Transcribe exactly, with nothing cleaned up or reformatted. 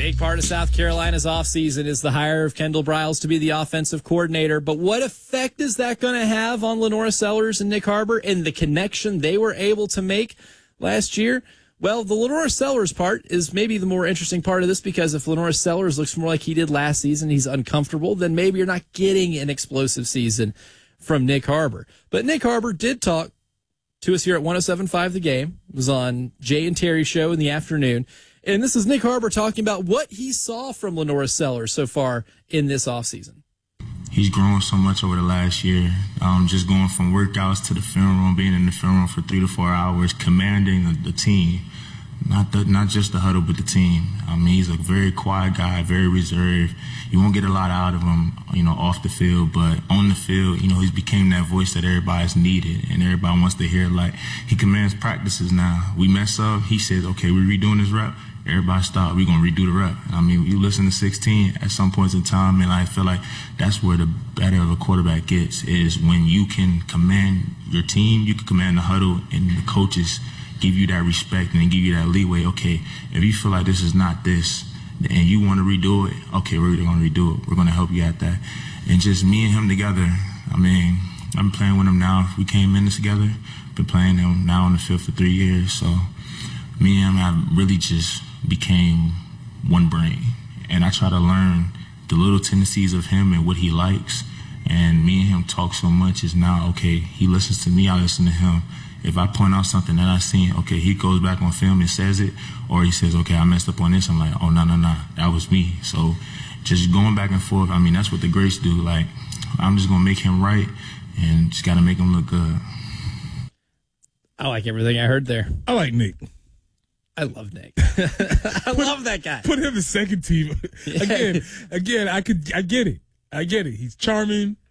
Big part of South Carolina's offseason is the hire of Kendall Briles to be the offensive coordinator. But what effect is that going to have on Lenora Sellers and Nick Harbor and the connection they were able to make last year? Well, the Lenora Sellers part is maybe the more interesting part of this, because if Lenora Sellers looks more like he did last season, he's uncomfortable, then maybe you're not getting an explosive season from Nick Harbor. But Nick Harbor did talk to us here at one oh seven point five The Game. It was on Jay and Terry's show in the afternoon. And this is Nick Harbor talking about what he saw from Lenora Sellers so far in this offseason. He's grown so much over the last year, um, just going from workouts to the film room, being in the film room for three to four hours, commanding the, the team, not the, not just the huddle, but the team. I mean, he's a very quiet guy, very reserved. You won't get a lot out of him, you know, off the field, but on the field, you know, he's became that voice that everybody's needed and everybody wants to hear. Like, he commands practices now. We mess up, he says, okay, we're redoing this rep. Everybody stop. We're going to redo the rep. I mean, you listen to sixteen at some points in time, and I feel like that's where the better of a quarterback gets, is when you can command your team, you can command the huddle, and the coaches give you that respect and give you that leeway. Okay, if you feel like this is not this and you want to redo it, okay, we're going to redo it. We're going to help you at that. And just me and him together, I mean, I've been playing with him now. We came in this together, been playing him now on the field for three years. So me and him have really just became one brain, and I try to learn the little tendencies of him and what he likes, and me and him talk so much is now, okay, he listens to me, I listen to him. If I point out something that I seen, okay, he goes back on film and says it, or he says, okay, I messed up on this, I'm like, oh, no, no, no, that was me. So just going back and forth, I mean, that's what the greats do. Like, I'm just going to make him right and just got to make him look good. I like everything I heard there. I like Nick. I love Nick. I put, love that guy. Put him in second team. again, again, I could, I get it. I get it. He's charming.